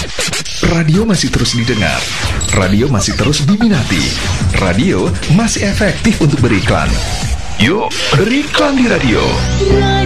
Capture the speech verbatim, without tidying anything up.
Radio masih terus didengar, radio masih terus diminati, radio masih efektif untuk beriklan. Yuk, beriklan di radio.